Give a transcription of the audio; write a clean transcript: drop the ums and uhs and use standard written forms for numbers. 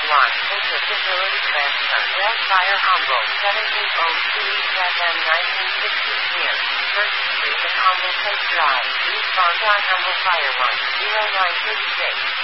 1. Into facility transfer. Red Fire Humble. 7802 East FM 1960 near 1st Street at Humble Place Drive. East Bonsai Humble Fire 1. 0936.